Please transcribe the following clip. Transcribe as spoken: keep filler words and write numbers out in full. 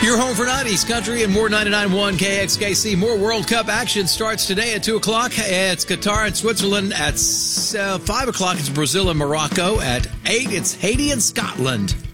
Your home for nineties country and more. Ninety-nine point one K X K C. More World Cup action starts today at two o'clock. It's Qatar and Switzerland. At uh, five o'clock, it's Brazil and Morocco. At eight, it's Haiti and Scotland.